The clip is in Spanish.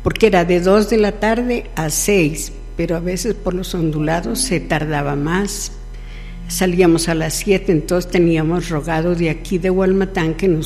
porque era de 2 de la tarde a 6, pero a veces por los ondulados se tardaba más. Salíamos a las 7, entonces teníamos rogado de aquí de Hualmatán que nos